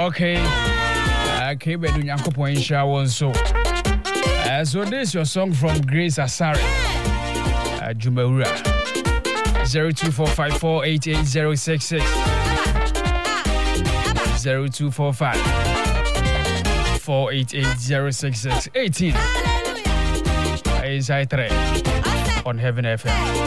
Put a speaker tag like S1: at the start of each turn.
S1: Okay. Okay, but you can't point shower so. So this is your song from Grace Asare. Jumeura. 02454880066. 02454880066. 18. Inside 3 on Heaven FM.